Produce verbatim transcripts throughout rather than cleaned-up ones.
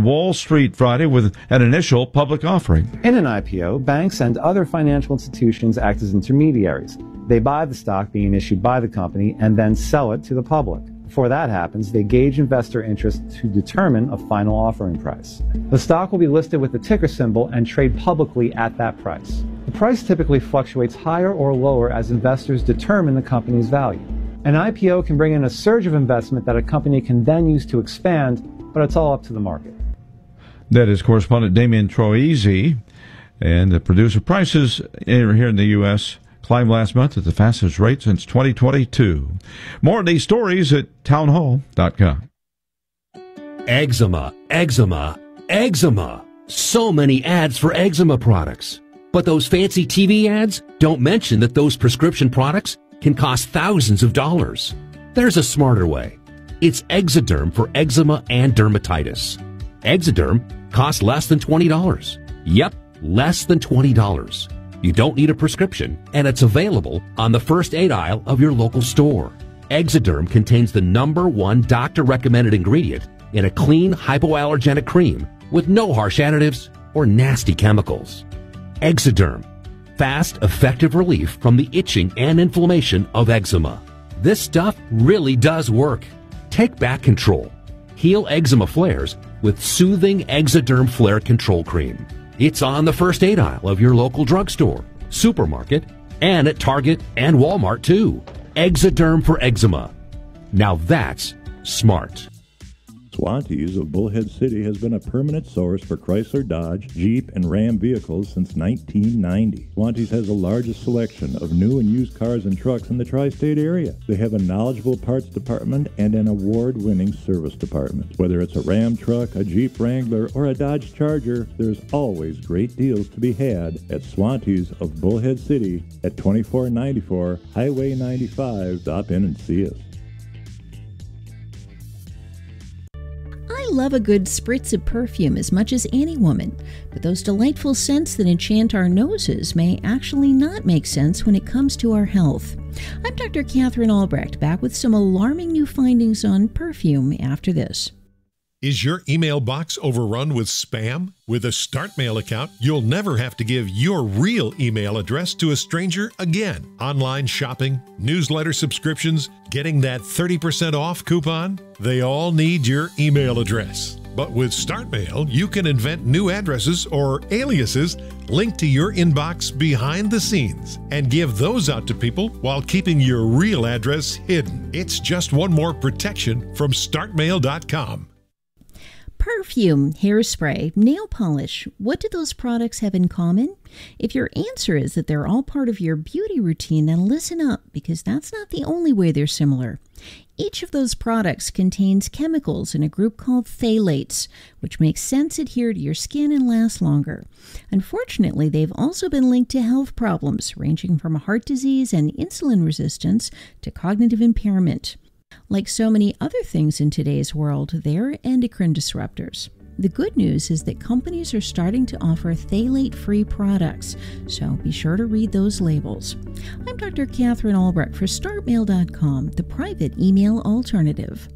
Wall Street Friday with an initial public offering. In an I P O, banks and other financial institutions act as intermediaries. They buy the stock being issued by the company and then sell it to the public. Before that happens, they gauge investor interest to determine a final offering price. The stock will be listed with the ticker symbol and trade publicly at that price. The price typically fluctuates higher or lower as investors determine the company's value. An I P O can bring in a surge of investment that a company can then use to expand, but it's all up to the market. That is correspondent Damien Troisi. And the producer prices here in the U S climbed last month at the fastest rate since twenty twenty-two. More of these stories at townhall dot com. Eczema, eczema, eczema. So many ads for eczema products. But those fancy T V ads don't mention that those prescription products can cost thousands of dollars. There's a smarter way. It's Exoderm for eczema and dermatitis. Exoderm costs less than twenty dollars. Yep, less than twenty dollars. You don't need a prescription, and it's available on the first aid aisle of your local store. Exoderm contains the number one doctor-recommended ingredient in a clean, hypoallergenic cream with no harsh additives or nasty chemicals. Exoderm. Fast, effective relief from the itching and inflammation of eczema. This stuff really does work. Take back control. Heal eczema flares with soothing Exoderm Flare Control Cream. It's on the first aid aisle of your local drugstore, supermarket, and at Target and Walmart too. Exoderm for eczema. Now that's smart. Swantees of Bullhead City has been a permanent source for Chrysler, Dodge, Jeep, and Ram vehicles since nineteen ninety. Swantees has the largest selection of new and used cars and trucks in the tri-state area. They have a knowledgeable parts department and an award-winning service department. Whether it's a Ram truck, a Jeep Wrangler, or a Dodge Charger, there's always great deals to be had at Swantees of Bullhead City at twenty-four ninety-four Highway ninety-five. Stop in and see us. I love a good spritz of perfume as much as any woman, but those delightful scents that enchant our noses may actually not make sense when it comes to our health. I'm Doctor Catherine Albrecht, back with some alarming new findings on perfume after this. Is your email box overrun with spam? With a StartMail account, you'll never have to give your real email address to a stranger again. Online shopping, newsletter subscriptions, getting that thirty percent off coupon, they all need your email address. But with StartMail, you can invent new addresses or aliases linked to your inbox behind the scenes and give those out to people while keeping your real address hidden. It's just one more protection from start mail dot com. Perfume, hairspray, nail polish, what do those products have in common? If your answer is that they're all part of your beauty routine, then listen up, because that's not the only way they're similar. Each of those products contains chemicals in a group called phthalates, which makes scents adhere to your skin and last longer. Unfortunately, they've also been linked to health problems, ranging from heart disease and insulin resistance to cognitive impairment. Like so many other things in today's world, they're endocrine disruptors. The good news is that companies are starting to offer phthalate-free products, so be sure to read those labels. I'm Doctor Catherine Albrecht for start mail dot com, the private email alternative.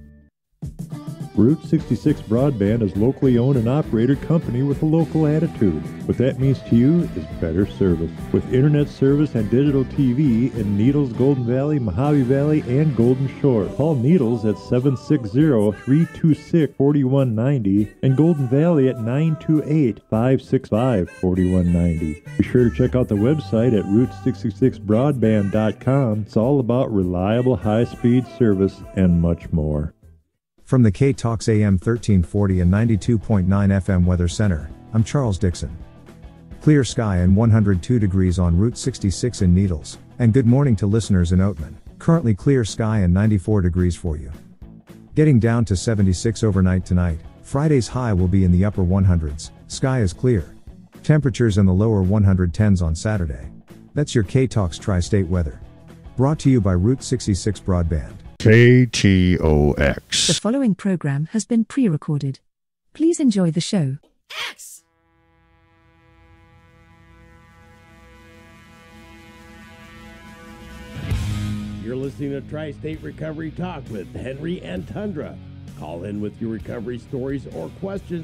Route sixty-six Broadband is a locally owned and operated company with a local attitude. What that means to you is better service. With internet service and digital T V in Needles, Golden Valley, Mojave Valley, and Golden Shore. Call Needles at seven six zero, three two six, four one nine zero and Golden Valley at nine two eight, five six five, four one nine zero. Be sure to check out the website at route sixty-six broadband dot com. It's all about reliable high-speed service and much more. From the K-Talks A M thirteen forty and ninety-two point nine F M Weather Center, I'm Charles Dixon. Clear sky and one hundred two degrees on Route sixty-six in Needles, and good morning to listeners in Oatman. Currently clear sky and ninety-four degrees for you. Getting down to seventy-six overnight tonight, Friday's high will be in the upper one hundreds, sky is clear. Temperatures in the lower one hundred tens on Saturday. That's your K-Talks Tri-State weather. Brought to you by Route sixty-six Broadband. K T O X. The following program has been pre-recorded. Please enjoy the show. X. You're listening to Tri-State Recovery Talk with Henry and Tundra. Call in with your recovery stories or questions